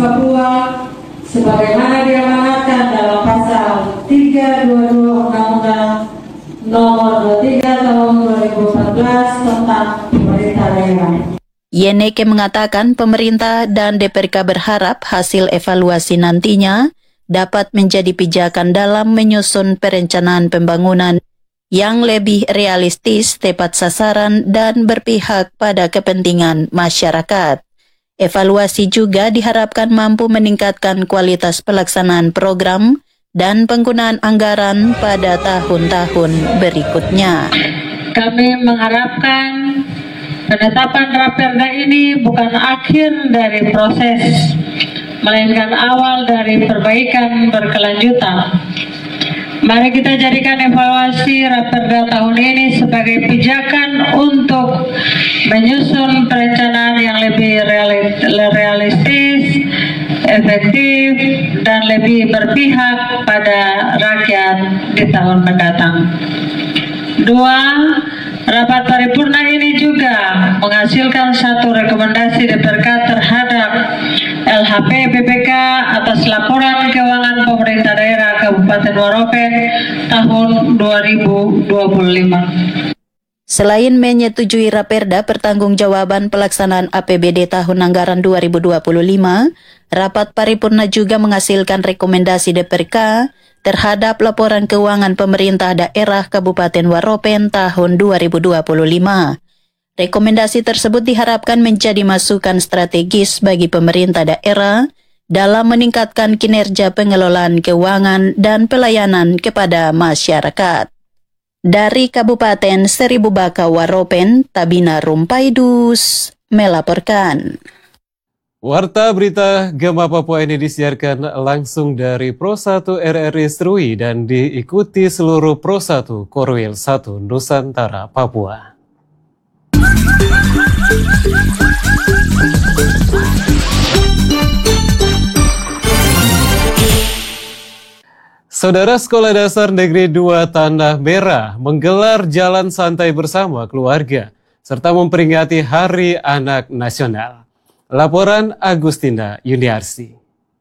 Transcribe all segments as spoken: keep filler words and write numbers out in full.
Papua sebagaimana diamanatkan dalam pasal tiga dua dua Undang-Undang Nomor dua puluh tiga Tahun dua ribu empat belas tentang pemerintah daerah. Yeneke mengatakan pemerintah dan D P R K berharap hasil evaluasi nantinya dapat menjadi pijakan dalam menyusun perencanaan pembangunan yang lebih realistis, tepat sasaran, dan berpihak pada kepentingan masyarakat. Evaluasi juga diharapkan mampu meningkatkan kualitas pelaksanaan program dan penggunaan anggaran pada tahun-tahun berikutnya. Kami mengharapkan penetapan Raperda ini bukan akhir dari proses, melainkan awal dari perbaikan berkelanjutan. Mari kita jadikan evaluasi Raperda tahun ini sebagai pijakan untuk menyusun perencanaan yang lebih realistis, efektif, dan lebih berpihak pada rakyat di tahun mendatang. Dua, rapat paripurna ini juga menghasilkan satu rekomendasi D P R K terhadap L H P B P K atas laporan keuangan pemerintah daerah Kabupaten Waropen tahun dua ribu dua puluh lima. Selain menyetujui Raperda pertanggungjawaban pelaksanaan A P B D tahun anggaran dua ribu dua puluh lima, rapat paripurna juga menghasilkan rekomendasi D P R K terhadap laporan keuangan pemerintah daerah Kabupaten Waropen tahun dua ribu dua puluh lima. Rekomendasi tersebut diharapkan menjadi masukan strategis bagi pemerintah daerah dalam meningkatkan kinerja pengelolaan keuangan dan pelayanan kepada masyarakat. Dari Kabupaten Seribu Baka Waropen, Tabina Rumpaidus melaporkan. Warta Berita Gema Papua ini disiarkan langsung dari Pro satu R R I Serui dan diikuti seluruh Pro satu Korwil satu Nusantara, Papua. Saudara Sekolah Dasar Negeri dua Tanah Merah menggelar jalan santai bersama keluarga serta memperingati Hari Anak Nasional. Laporan Agustina Yuniarsi.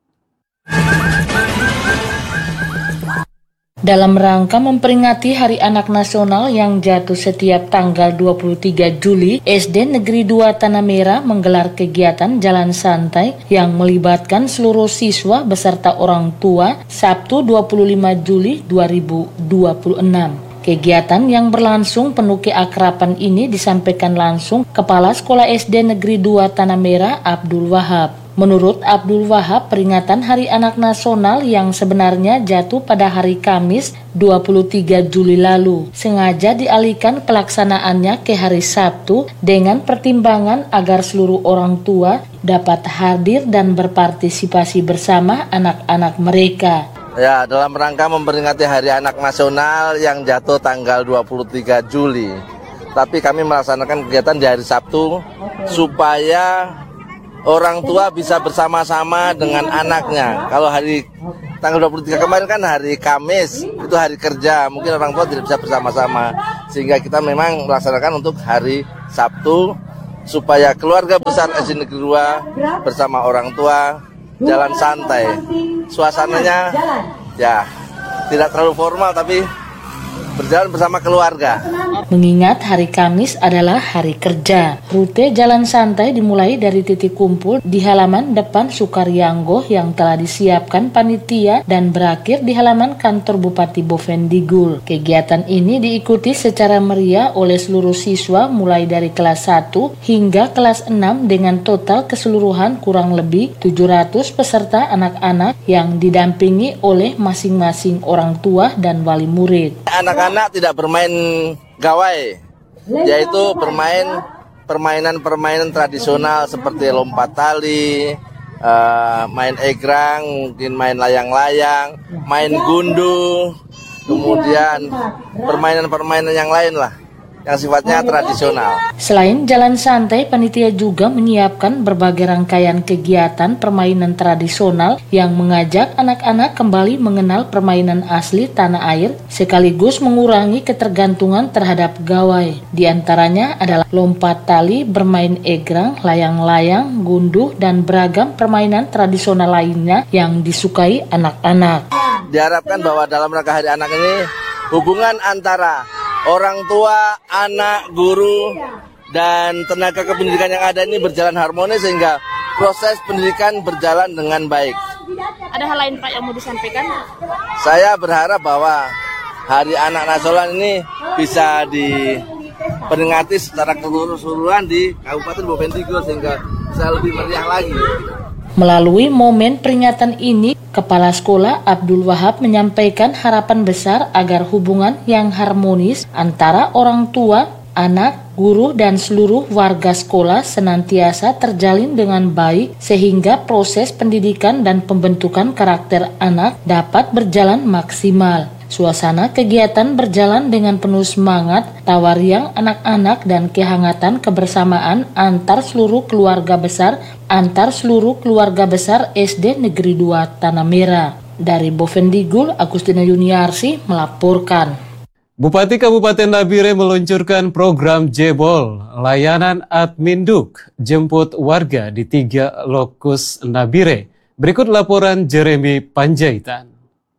Dalam rangka memperingati Hari Anak Nasional yang jatuh setiap tanggal dua puluh tiga Juli, S D Negeri dua Tanah Merah menggelar kegiatan jalan santai yang melibatkan seluruh siswa beserta orang tua Sabtu dua puluh lima Juli dua ribu dua puluh enam. Kegiatan yang berlangsung penuh keakraban ini disampaikan langsung Kepala Sekolah S D Negeri dua Tanah Merah Abdul Wahab. Menurut Abdul Wahab, peringatan Hari Anak Nasional yang sebenarnya jatuh pada hari Kamis dua puluh tiga Juli lalu sengaja dialihkan pelaksanaannya ke hari Sabtu dengan pertimbangan agar seluruh orang tua dapat hadir dan berpartisipasi bersama anak-anak mereka. Ya, dalam rangka memperingati Hari Anak Nasional yang jatuh tanggal dua puluh tiga Juli. Tapi kami melaksanakan kegiatan di hari Sabtu supaya orang tua bisa bersama-sama dengan anaknya. Kalau hari tanggal dua puluh tiga kemarin kan hari Kamis, itu hari kerja, mungkin orang tua tidak bisa bersama-sama. Sehingga kita memang melaksanakan untuk hari Sabtu supaya keluarga besar S D Negeri dua bersama orang tua jalan santai. Suasananya ya tidak terlalu formal tapi berjalan bersama keluarga. Mengingat hari Kamis adalah hari kerja, rute jalan santai dimulai dari titik kumpul di halaman depan Sukaryanggo yang telah disiapkan panitia dan berakhir di halaman kantor Bupati Bovendigul. Kegiatan ini diikuti secara meriah oleh seluruh siswa mulai dari kelas satu hingga kelas enam dengan total keseluruhan kurang lebih tujuh ratus peserta anak-anak yang didampingi oleh masing-masing orang tua dan wali murid. Anak-anak tidak bermain gawai, yaitu bermain permainan-permainan tradisional seperti lompat tali, uh, main egrang, mungkin main layang-layang, main gundu, kemudian permainan-permainan yang lain lah. yang sifatnya tradisional. Selain jalan santai, panitia juga menyiapkan berbagai rangkaian kegiatan permainan tradisional yang mengajak anak-anak kembali mengenal permainan asli tanah air sekaligus mengurangi ketergantungan terhadap gawai. Di antaranya adalah lompat tali, bermain egrang, layang-layang, gunduh, dan beragam permainan tradisional lainnya yang disukai anak-anak. Diharapkan bahwa dalam rangka Hari Anak ini hubungan antara orang tua, anak, guru, dan tenaga kependidikan yang ada ini berjalan harmonis sehingga proses pendidikan berjalan dengan baik. Ada hal lain Pak yang mau disampaikan? Saya berharap bahwa Hari Anak Nasional ini bisa diperingati secara keseluruhan di Kabupaten Bovendigul sehingga bisa lebih meriah lagi. Melalui momen peringatan ini, Kepala Sekolah Abdul Wahab menyampaikan harapan besar agar hubungan yang harmonis antara orang tua, anak, guru, dan seluruh warga sekolah senantiasa terjalin dengan baik sehingga proses pendidikan dan pembentukan karakter anak dapat berjalan maksimal. Suasana kegiatan berjalan dengan penuh semangat, tawariang anak-anak, dan kehangatan kebersamaan antar seluruh keluarga besar antar seluruh keluarga besar S D Negeri dua Tanah Merah. Dari Bovendigul, Agustina Yuniarsi melaporkan. Bupati Kabupaten Nabire meluncurkan program Jebol, layanan Adminduk, jemput warga di tiga lokus Nabire. Berikut laporan Jeremy Panjaitan.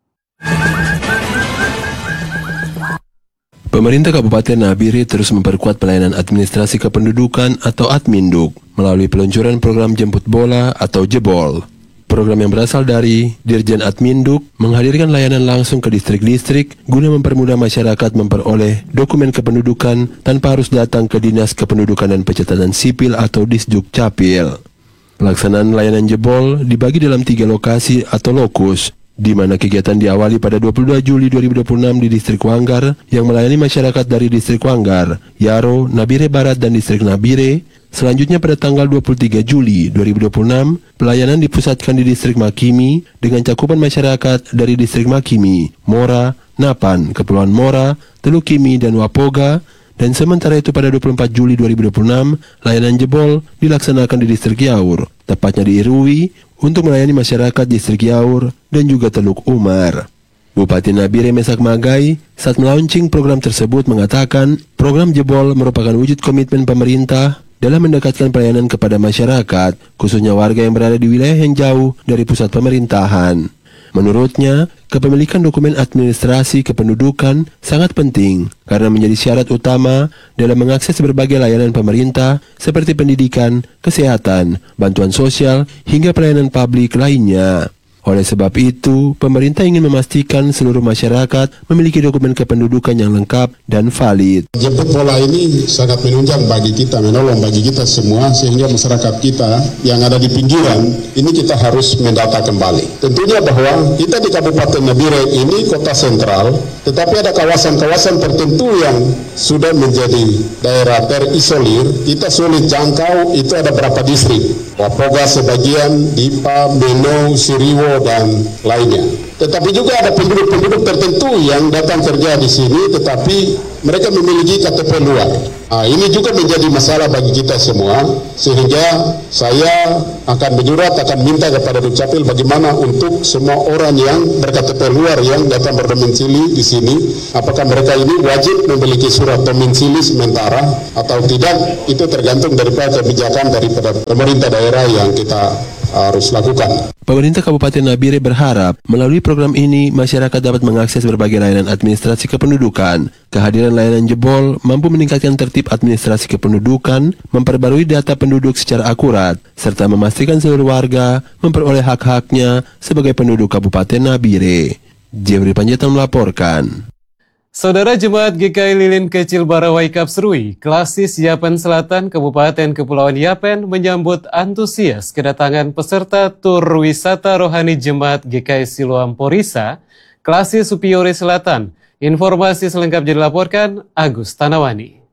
Pemerintah Kabupaten Nabire terus memperkuat pelayanan administrasi kependudukan atau Adminduk melalui peluncuran program Jemput Bola atau Jebol. Program yang berasal dari Dirjen Adminduk menghadirkan layanan langsung ke distrik-distrik guna mempermudah masyarakat memperoleh dokumen kependudukan tanpa harus datang ke Dinas Kependudukan dan Pencatatan Sipil atau Disduk Capil. Pelaksanaan layanan Jebol dibagi dalam tiga lokasi atau lokus, di mana kegiatan diawali pada dua puluh dua Juli dua ribu dua puluh enam di Distrik Wanggar yang melayani masyarakat dari Distrik Wanggar, Yaro, Nabire Barat, dan Distrik Nabire. Selanjutnya pada tanggal dua puluh tiga Juli dua ribu dua puluh enam, pelayanan dipusatkan di Distrik Makimi dengan cakupan masyarakat dari Distrik Makimi, Mora, Napan, Kepulauan Mora, Teluk Kimi, dan Wapoga. Dan sementara itu pada dua puluh empat Juli dua ribu dua puluh enam, layanan Jebol dilaksanakan di Distrik Yaur, tepatnya di Irui, untuk melayani masyarakat Distrik Yaur dan juga Teluk Umar. Bupati Nabire Mesak Magai saat melaunching program tersebut mengatakan program Jebol merupakan wujud komitmen pemerintah dalam mendekatkan pelayanan kepada masyarakat, khususnya warga yang berada di wilayah yang jauh dari pusat pemerintahan. Menurutnya, kepemilikan dokumen administrasi kependudukan sangat penting karena menjadi syarat utama dalam mengakses berbagai layanan pemerintah seperti pendidikan, kesehatan, bantuan sosial, hingga pelayanan publik lainnya. Oleh sebab itu, pemerintah ingin memastikan seluruh masyarakat memiliki dokumen kependudukan yang lengkap dan valid. Jemput bola ini sangat menunjang bagi kita, menolong bagi kita semua, sehingga masyarakat kita yang ada di pinggiran, ini kita harus mendata kembali. Tentunya bahwa kita di Kabupaten Nabire ini kota sentral, tetapi ada kawasan-kawasan tertentu yang sudah menjadi daerah terisolir, kita sulit jangkau, itu ada berapa distrik. Wapoga sebagian, Dipa, Beno, Siriwo, dan lainnya. Tetapi juga ada penduduk-penduduk tertentu yang datang kerja di sini, tetapi mereka memiliki K T P luar. Nah, ini juga menjadi masalah bagi kita semua, sehingga saya akan menyurat, akan minta kepada Dukcapil bagaimana untuk semua orang yang ber-K T P luar yang datang berdomisili di sini, apakah mereka ini wajib memiliki surat domisili sementara atau tidak, itu tergantung daripada kebijakan daripada pemerintah daerah yang kita harus lakukan. Pemerintah Kabupaten Nabire berharap melalui program ini masyarakat dapat mengakses berbagai layanan administrasi kependudukan. Kehadiran layanan Jebol mampu meningkatkan tertib administrasi kependudukan, memperbarui data penduduk secara akurat, serta memastikan seluruh warga memperoleh hak-haknya sebagai penduduk Kabupaten Nabire. Jeffrey Panjaitan melaporkan. Saudara Jemaat G K I Lilin Kecil Barawai Kapserui, Klasis Yapen Selatan, Kabupaten Kepulauan Yapen menyambut antusias kedatangan peserta tur wisata rohani Jemaat G K I Siloam Porisa, Klasis Supiore Selatan. Informasi selengkapnya dilaporkan Agus Tanawani.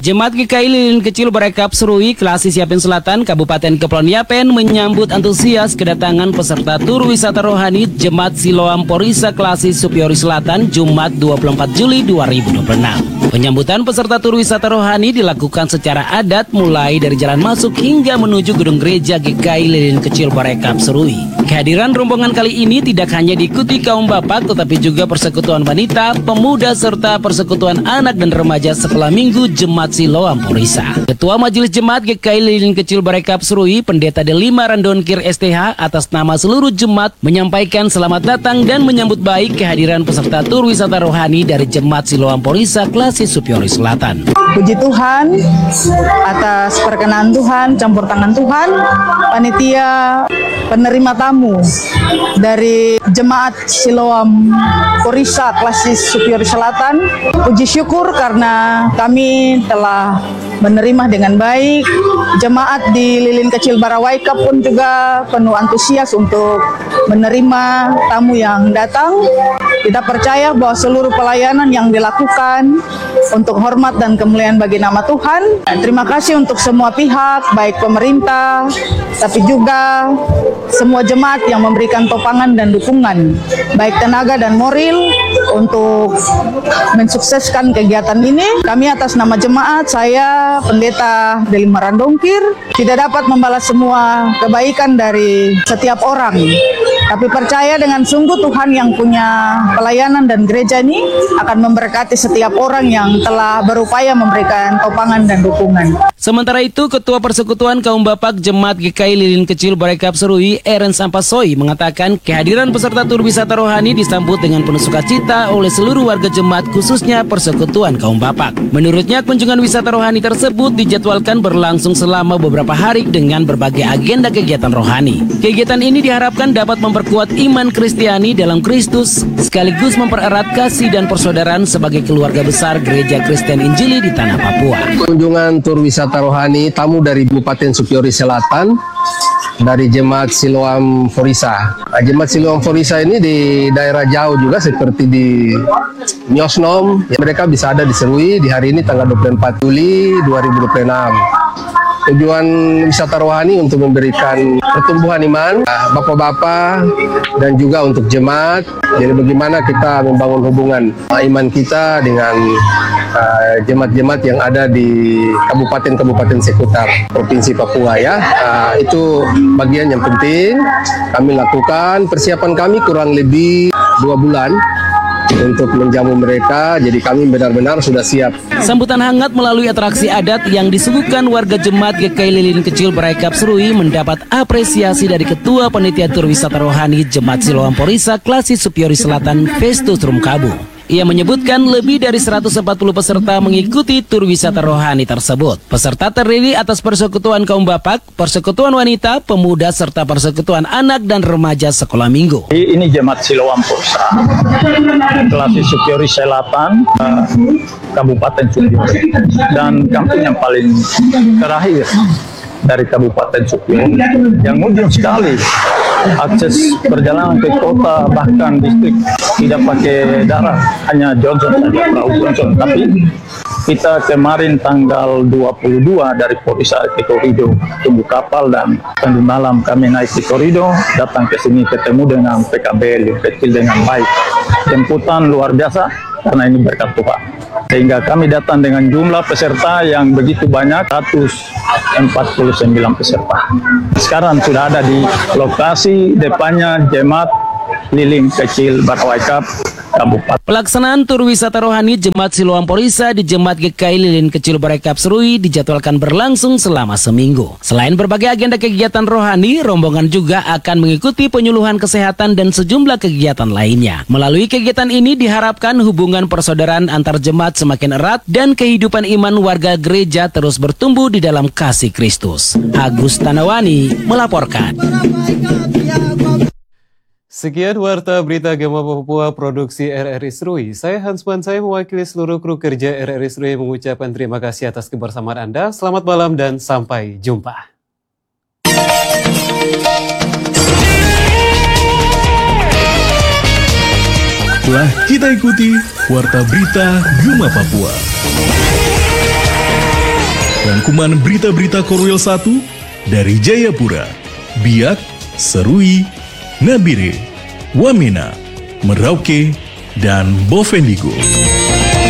Jemaat G K I Lilin Kecil Barekap Serui, Klasi Siapin Selatan, Kabupaten Kepulauan Yapen menyambut antusias kedatangan peserta tur wisata rohani Jemaat Siloam Porisa Klasi Supiori Selatan Jumat dua puluh empat Juli dua ribu dua puluh enam. Penyambutan peserta tur wisata rohani dilakukan secara adat mulai dari jalan masuk hingga menuju gedung gereja G K I Lilin Kecil Barekap Serui. Kehadiran rombongan kali ini tidak hanya diikuti kaum bapak tetapi juga persekutuan wanita, pemuda serta persekutuan anak dan remaja sekolah minggu Jemaat Siloam Porisa. Ketua Majelis Jemaat G K I Lilin Kecil Barekap Serui, Pendeta Delima Randonkir S T H atas nama seluruh jemaat menyampaikan selamat datang dan menyambut baik kehadiran peserta tur wisata rohani dari Jemaat Siloam Porisa Klasi Supiori Selatan. Puji Tuhan atas perkenan Tuhan, campur tangan Tuhan, panitia penerima tamu dari Jemaat Siloam Porisa Klasi Supiori Selatan. Puji syukur karena kami telah menerima dengan baik. Jemaat di Lilin Kecil Barawaikap pun juga penuh antusias untuk menerima tamu yang datang. Kita percaya bahwa seluruh pelayanan yang dilakukan untuk hormat dan kemuliaan bagi nama Tuhan. Terima kasih untuk semua pihak, baik pemerintah, tapi juga semua jemaat yang memberikan topangan dan dukungan, baik tenaga dan moral untuk mensukseskan kegiatan ini. Kami atas nama jemaat, saya Pendeta Delima Randonkir, tidak dapat membalas semua kebaikan dari setiap orang, tapi percaya dengan sungguh Tuhan yang punya pelayanan dan gereja ini akan memberkati setiap orang yang telah berupaya memberikan topangan dan dukungan. Sementara itu, Ketua Persekutuan Kaum Bapak Jemaat G K I Lilin Kecil Barekap Serui, Eren Sampasoi, mengatakan kehadiran peserta tur wisata rohani disambut dengan penuh sukacita oleh seluruh warga jemaat, khususnya Persekutuan Kaum Bapak. Menurutnya, kunjungan wisata rohani tersebut dijadwalkan berlangsung selama beberapa hari dengan berbagai agenda kegiatan rohani. Kegiatan ini diharapkan dapat memperkuat iman Kristiani dalam Kristus, sekaligus mempererat kasih dan persaudaraan sebagai keluarga besar Gereja Kristen Injili di Tanah Papua. Kunjungan tur wisata rohani tamu dari Kabupaten Supiori Selatan dari Jemaat Siloam Porisa. Nah, Jemaat Siloam Porisa ini di daerah jauh juga seperti di Nyosnom. Ya, mereka bisa ada di Serui di hari ini tanggal dua puluh empat Juli dua ribu dua puluh enam. Tujuan wisata rohani untuk memberikan pertumbuhan iman bapak-bapak dan juga untuk jemaat. Jadi bagaimana kita membangun hubungan iman kita dengan jemaat-jemaat uh, yang ada di kabupaten-kabupaten sekitar Provinsi Papua ya. Uh, itu bagian yang penting kami lakukan. Persiapan kami kurang lebih dua bulan untuk menjamu mereka, jadi kami benar-benar sudah siap. Sambutan hangat melalui atraksi adat yang disuguhkan warga jemaat G K I Lilin Kecil Barekap Serui mendapat apresiasi dari Ketua Panitia Tur Wisata Rohani Jemaat Siloam Porisa Klasi Supiori Selatan Festus Rumkabu. Ia menyebutkan lebih dari seratus empat puluh peserta mengikuti tur wisata rohani tersebut. Peserta terdiri atas Persekutuan Kaum Bapak, Persekutuan Wanita, Pemuda, serta Persekutuan Anak dan Remaja Sekolah Minggu. Ini Jemaat Siloam Porisa, Klasi Supiori Selatan, uh, Kabupaten Supiori, dan kampung yang paling terakhir dari Kabupaten Supiori, yang ujung sekali. Akses perjalanan ke kota bahkan distrik tidak pakai darat, hanya Johnson saja, perahu Johnson. Tapi kita kemarin tanggal dua puluh dua dari Porisa ke Torido tunggu kapal, dan tadi malam kami naik ke Torido, datang ke sini ketemu dengan P K B Lilin Kecil dengan baik. Jemputan luar biasa karena ini berkat Tuhan. Sehingga kami datang dengan jumlah peserta yang begitu banyak, seratus empat puluh sembilan peserta. Sekarang sudah ada di lokasi depannya Jemaat Lilin Kecil Barawaikap, Kabupaten. Pelaksanaan tur wisata rohani Jemaat Siloam Porisa di Jemaat G K I Lilin Kecil Barekap Serui dijadwalkan berlangsung selama seminggu. Selain berbagai agenda kegiatan rohani, rombongan juga akan mengikuti penyuluhan kesehatan dan sejumlah kegiatan lainnya. Melalui kegiatan ini diharapkan hubungan persaudaraan antar jemaat semakin erat dan kehidupan iman warga gereja terus bertumbuh di dalam kasih Kristus. Agus Tanawani melaporkan. Sekian Warta Berita Gema Papua Produksi R R I Serui. Saya Hansman, saya mewakili seluruh kru kerja R R I Serui mengucapkan terima kasih atas kebersamaan Anda. Selamat malam dan sampai jumpa. Telah kita ikuti Warta Berita Gema Papua. Rangkuman berita-berita Korwil satu dari Jayapura, Biak, Serui, Nabire, Wamena, Merauke, dan Bovendigul.